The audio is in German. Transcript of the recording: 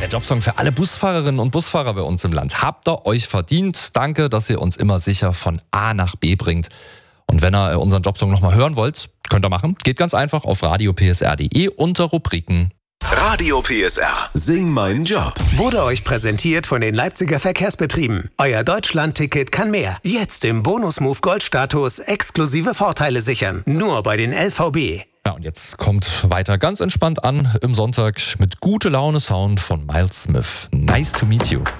Der Jobsong für alle Busfahrerinnen und Busfahrer bei uns im Land. Habt ihr euch verdient. Danke, dass ihr uns immer sicher von A nach B bringt. Und wenn ihr unseren Jobsong nochmal hören wollt, könnt ihr machen. Geht ganz einfach auf radiopsr.de unter Rubriken. Radio PSR. Sing meinen Job. Wurde euch präsentiert von den Leipziger Verkehrsbetrieben. Euer Deutschland-Ticket kann mehr. Jetzt im Bonus-Move Gold-Status exklusive Vorteile sichern. Nur bei den LVB. Ja, und jetzt kommt weiter ganz entspannt an im Sonntag mit gute Laune Sound von Miles Smith. Nice to meet you.